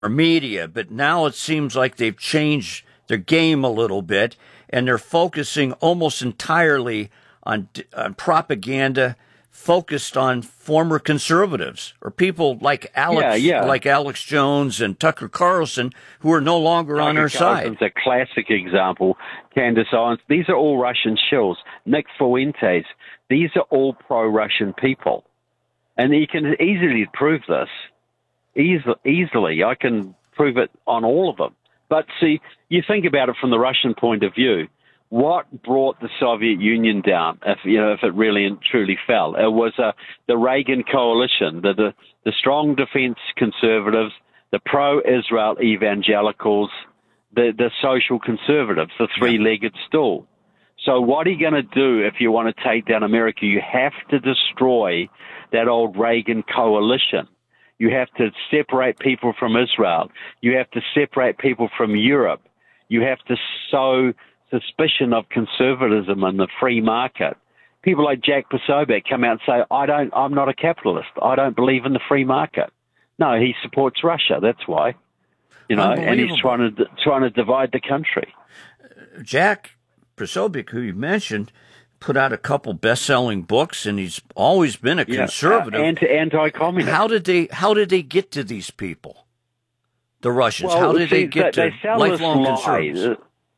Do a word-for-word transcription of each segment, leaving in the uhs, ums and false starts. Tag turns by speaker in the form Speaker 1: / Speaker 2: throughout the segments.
Speaker 1: media, but now it seems like they've changed their game a little bit, and they're focusing almost entirely on, on propaganda focused on former conservatives or people like Alex,
Speaker 2: yeah, yeah.
Speaker 1: like Alex Jones and Tucker Carlson, who are no longer
Speaker 2: Tucker
Speaker 1: on our
Speaker 2: Carlson's
Speaker 1: side.
Speaker 2: A classic example. Candace Owens. These are all Russian shills. Nick Fuentes. These are all pro-Russian people, and you can easily prove this. Easily, easily, I can prove it on all of them. But see, you think about it from the Russian point of view. What brought the Soviet Union down, if you know, if it really and truly fell? It was uh, the Reagan coalition, the, the the strong defense conservatives, the pro-Israel evangelicals, the the social conservatives, the three-legged stool. So what are you going to do if you want to take down America? You have to destroy that old Reagan coalition. You have to separate people from Israel. You have to separate people from Europe. You have to sow suspicion of conservatism and the free market. People like Jack Posobiec come out and say, I don't, I'm not a capitalist. I don't believe in the free market. No, he supports Russia. That's why. You know, and he's trying to, trying to divide the country.
Speaker 1: Jack Posobiec, who you mentioned, put out a couple best-selling books, and he's always been a conservative.
Speaker 2: Yeah, uh, anti, anti-communist.
Speaker 1: How did they? How did they get to these people? The Russians.
Speaker 2: Well,
Speaker 1: how did
Speaker 2: see,
Speaker 1: they get
Speaker 2: they,
Speaker 1: to
Speaker 2: they
Speaker 1: lifelong conservatives?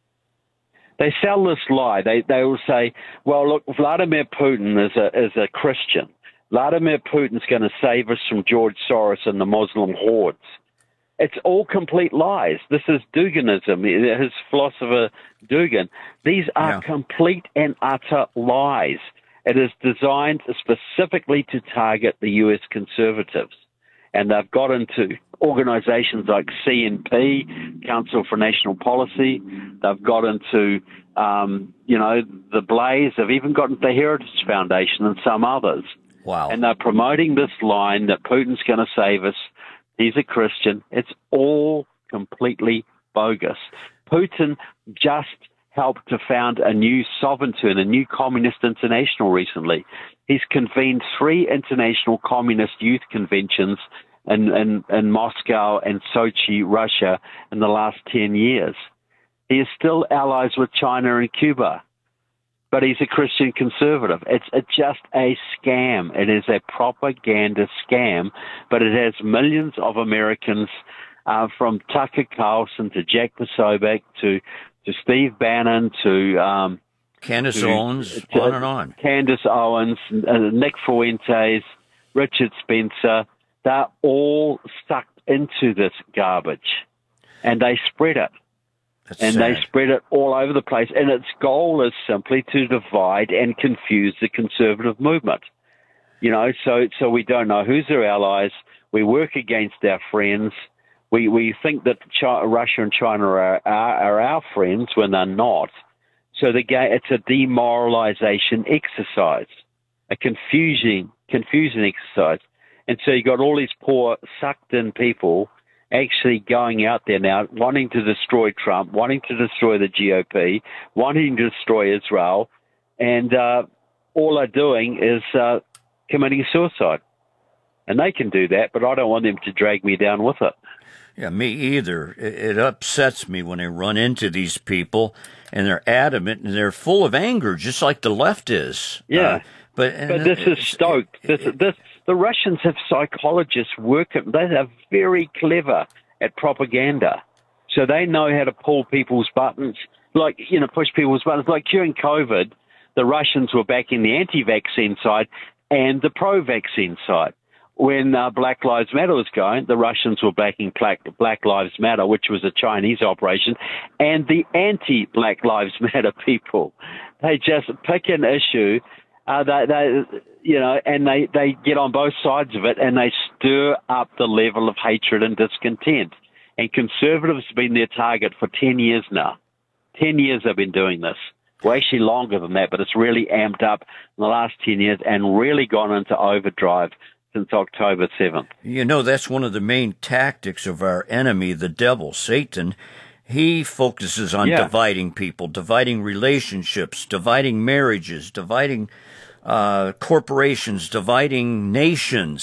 Speaker 2: They sell this lie. They they will say, "Well, look, Vladimir Putin is a is a Christian. Vladimir Putin's going to save us from George Soros and the Muslim hordes." It's all complete lies. This is Duginism, his philosopher Dugin. These are yeah. complete and utter lies. It is designed specifically to target the U S conservatives. And they've got into organizations like C N P, Council for National Policy. They've got into, um, you know, the Blaze. They've even got into the Heritage Foundation and some others.
Speaker 1: Wow.
Speaker 2: And they're promoting this line that Putin's going to save us. He's a Christian. It's all completely bogus. Putin just helped to found a new sovereignty and a new communist international recently. He's convened three international communist youth conventions in, in, in Moscow and Sochi, Russia, in the last ten years. He is still allies with China and Cuba, but he's a Christian conservative. It's a, just a scam. It is a propaganda scam, but it has millions of Americans, uh, from Tucker Carlson to Jack Posobiec to to Steve Bannon to um,
Speaker 1: Candace
Speaker 2: to,
Speaker 1: Owens,
Speaker 2: to,
Speaker 1: on and on.
Speaker 2: Candace Owens, uh, Nick Fuentes, Richard Spencer. They're all sucked into this garbage, and they spread it.
Speaker 1: That's
Speaker 2: and
Speaker 1: sad.
Speaker 2: They spread it all over the place. And its goal is simply to divide and confuse the conservative movement. You know, so so we don't know who's our allies. We work against our friends. We we think that China, Russia and China are, are, are our friends when they're not. So the it's a demoralization exercise, a confusing confusing exercise. And so you got all these poor sucked-in people actually going out there now, wanting to destroy Trump, wanting to destroy the G O P, wanting to destroy Israel, and uh, all they're doing is uh, committing suicide. And they can do that, but I don't want them to drag me down with it.
Speaker 1: Yeah, me either. It, it upsets me when I run into these people, and they're adamant, and they're full of anger, just like the left is.
Speaker 2: Yeah.
Speaker 1: Uh, but
Speaker 2: but this is stoked. This, this, the Russians have psychologists working. They are very clever at propaganda. So they know how to pull people's buttons, like, you know, push people's buttons. Like during COVID, the Russians were backing the anti-vaccine side and the pro-vaccine side. When uh, Black Lives Matter was going, the Russians were backing Black, Black Lives Matter, which was a Chinese operation, and the anti-Black Lives Matter people. They just pick an issue. Uh, they, they, you know, and they, they get on both sides of it, and they stir up the level of hatred and discontent. And conservatives have been their target for ten years now. Ten years they've been doing this. Well, actually longer than that, but it's really amped up in the last ten years and really gone into overdrive since October seventh.
Speaker 1: You know, that's one of the main tactics of our enemy, the devil, Satan. He focuses on
Speaker 2: yeah.
Speaker 1: dividing people, dividing relationships, dividing marriages, dividing uh, corporations, dividing nations.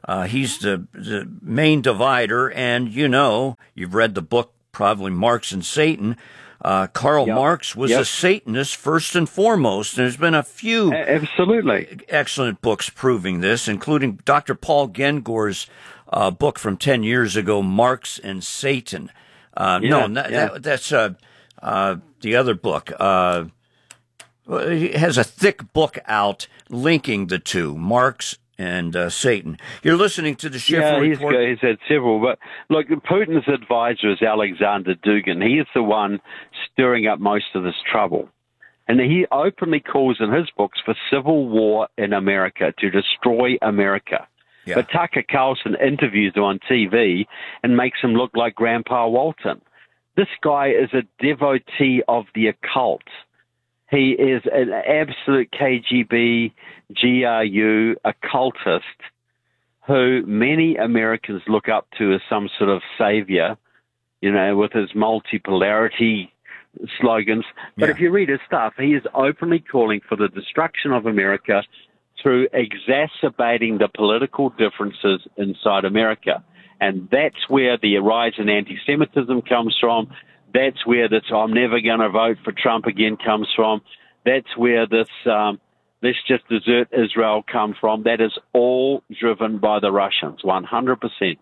Speaker 1: Uh, he's the, the main divider, and you know, you've read the book, probably Marx and Satan. Uh, Karl
Speaker 2: yep.
Speaker 1: Marx was
Speaker 2: yep.
Speaker 1: a Satanist first and foremost. There's been a few
Speaker 2: a- absolutely
Speaker 1: excellent books proving this, including Doctor Paul Gengor's uh, book from ten years ago, Marx and Satan. Uh,
Speaker 2: yeah,
Speaker 1: no, that,
Speaker 2: yeah.
Speaker 1: that, that's uh, uh, the other book. Uh, he has a thick book out linking the two, Marx and uh, Satan. You're listening to the Schiffer
Speaker 2: yeah, he's
Speaker 1: Report.
Speaker 2: Got, he's had several, but look, Putin's advisor is Alexander Dugin. He is the one stirring up most of this trouble. And he openly calls in his books for civil war in America, to destroy America.
Speaker 1: Yeah.
Speaker 2: But Tucker Carlson interviews him on T V and makes him look like Grandpa Walton. This guy is a devotee of the occult. He is an absolute K G B, G R U occultist who many Americans look up to as some sort of savior, you know, with his multipolarity slogans. But
Speaker 1: Yeah.
Speaker 2: if you read his stuff, he is openly calling for the destruction of America through exacerbating the political differences inside America. And that's where the rise in anti-Semitism comes from. That's where this I'm never going to vote for Trump again comes from. That's where this um, let's just desert Israel come from. That is all driven by the Russians, one hundred percent.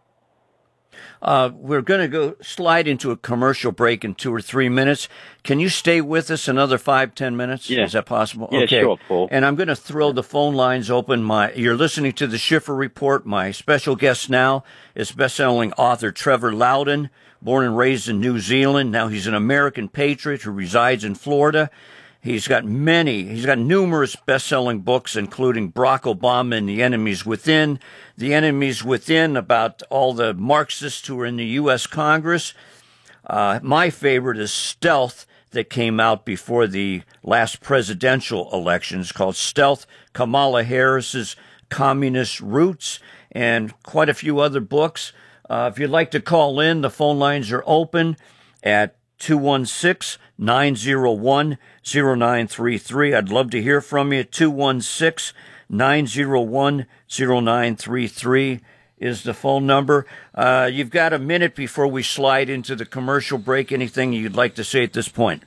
Speaker 1: Uh, we're going to go slide into a commercial break in two or three minutes. Can you stay with us another five, ten minutes?
Speaker 2: Yeah.
Speaker 1: Is that possible?
Speaker 2: Yeah,
Speaker 1: okay.
Speaker 2: sure, Paul.
Speaker 1: And I'm going to throw the phone lines open. My, you're listening to the Schiffer Report. My special guest now is best-selling author Trevor Loudon, born and raised in New Zealand. Now he's an American patriot who resides in Florida. He's got many, he's got numerous best-selling books, including Barack Obama and the Enemies Within, The Enemies Within, about all the Marxists who are in the U S Congress. Uh, my favorite is Stealth, that came out before the last presidential elections, called Stealth, Kamala Harris's Communist Roots, and quite a few other books. Uh, if you'd like to call in, the phone lines are open at two one six, nine zero one, zero nine three three. I'd love to hear from you. two one six, nine zero one, zero nine three three is the phone number. Uh, you've got a minute before we slide into the commercial break. Anything you'd like to say at this point?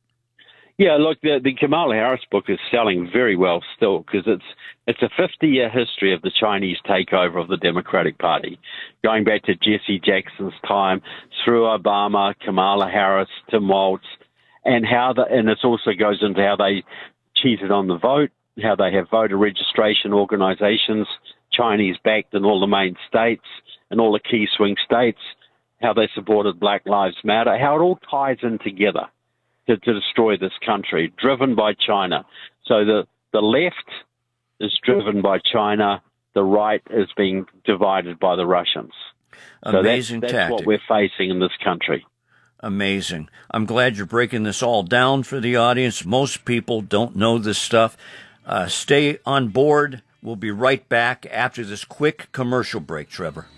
Speaker 2: Yeah, look, the, the Kamala Harris book is selling very well still because it's it's a fifty-year history of the Chinese takeover of the Democratic Party, going back to Jesse Jackson's time, through Obama, Kamala Harris, Tim Walz, and how the and it also goes into how they cheated on the vote, how they have voter registration organizations, Chinese-backed in all the main states and all the key swing states, how they supported Black Lives Matter, how it all ties in together to, to destroy this country, driven by China. So the, the left is driven by China, the right is being divided by the Russians.
Speaker 1: Amazing
Speaker 2: so that's, that's
Speaker 1: tactic.
Speaker 2: what we're facing in this country.
Speaker 1: Amazing. I'm glad you're breaking this all down for the audience. Most people don't know this stuff. Uh, stay on board. We'll be right back after this quick commercial break, Trevor.